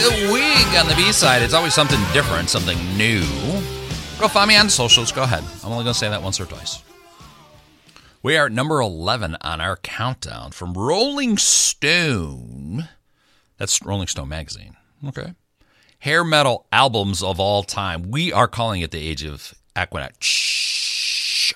The Wig on the B-side. It's always something different, something new. Go find me on socials. Go ahead. I'm only going to say that once or twice. We are at number 11 on our countdown from Rolling Stone. That's Rolling Stone magazine. Okay. Hair metal albums of all time. We are calling it the age of Aquanaut. Shh.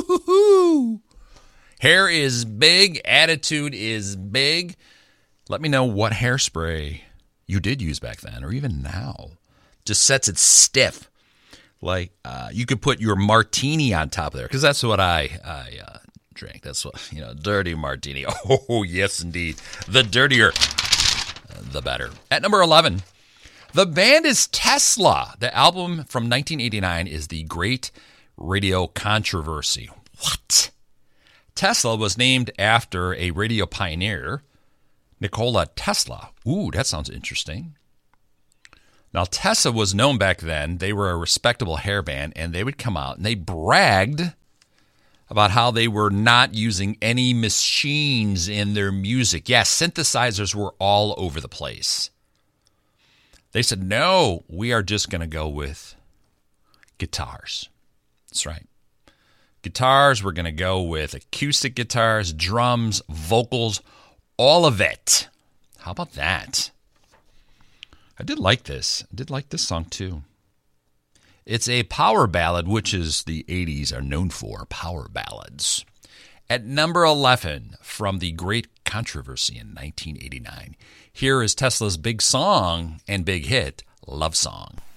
Hair is big. Attitude is big. Let me know what hairspray you did use back then, or even now. Just sets it stiff. Like you could put your martini on top of there, because that's what I drink. That's what, dirty martini. Oh, yes, indeed. The dirtier, the better. At number 11, the band is Tesla. The album from 1989 is The Great Radio Controversy. What? Tesla was named after a radio pioneer, Nikola Tesla. Ooh, that sounds interesting. Now, Tesla was known back then. They were a respectable hair band, and they would come out and they bragged about how they were not using any machines in their music. Yes, synthesizers were all over the place. They said, no, we are just going to go with guitars. That's right. Guitars, we're going to go with acoustic guitars, drums, vocals, all of it. How about that? I did like this. I did like this song too. It's a power ballad, which is the 80s are known for, power ballads. At number 11 from The Great Controversy in 1989, here is Tesla's big song and big hit, Love Song.